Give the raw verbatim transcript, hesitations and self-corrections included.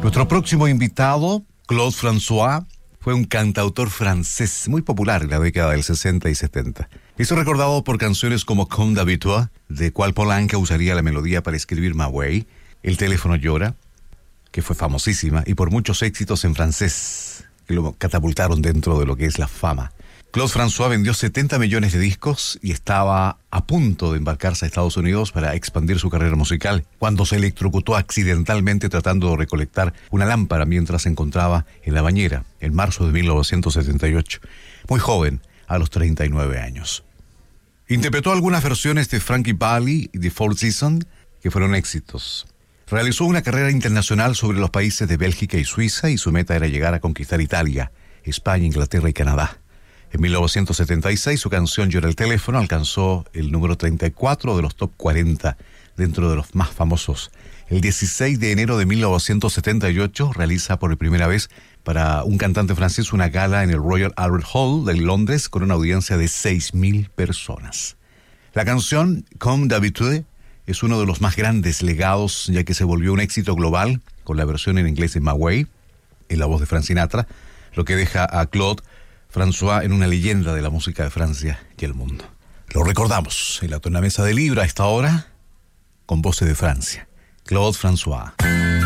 Nuestro próximo invitado, Claude François, fue un cantautor francés muy popular en la década del sesenta y setenta. Hizo recordado por canciones como Comme d'habitude, de cual Poulenc usaría la melodía para escribir Ma Way, El teléfono llora, que fue famosísima, y por muchos éxitos en francés, que lo catapultaron dentro de lo que es la fama. Claude François vendió setenta millones de discos y estaba a punto de embarcarse a Estados Unidos para expandir su carrera musical, cuando se electrocutó accidentalmente tratando de recolectar una lámpara mientras se encontraba en la bañera, en marzo de mil novecientos setenta y ocho. Muy joven, a los treinta y nueve años. Interpretó algunas versiones de Frankie Valli y de Four Seasons, que fueron éxitos. Realizó una carrera internacional sobre los países de Bélgica y Suiza, y su meta era llegar a conquistar Italia, España, Inglaterra y Canadá. En mil novecientos setenta y seis, su canción Llora el teléfono alcanzó el número treinta y cuatro de los top cuarenta, dentro de los más famosos. El dieciséis de enero de mil novecientos setenta y ocho, realiza por primera vez para un cantante francés una gala en el Royal Albert Hall de Londres con una audiencia de seis mil personas. La canción Comme d'habitude es uno de los más grandes legados, ya que se volvió un éxito global con la versión en inglés de Ma Way, en la voz de Frank Sinatra, lo que deja a Claude François en una leyenda de la música de Francia y el mundo. Lo recordamos en la tornamesa de Libra a esta hora, con voces de Francia. Claude François.